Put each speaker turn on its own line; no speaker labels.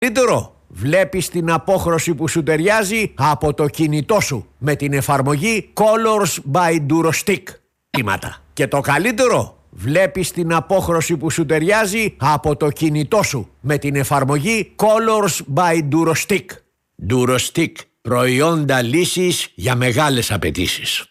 Καλύτερο, βλέπεις την απόχρωση που σου ταιριάζει από το κινητό σου με την εφαρμογή Colors by Durostick. Και το καλύτερο, βλέπεις την απόχρωση που σου ταιριάζει από το κινητό σου με την εφαρμογή Colors by Durostick. Durostick, προϊόντα λύσης για μεγάλες απαιτήσεις.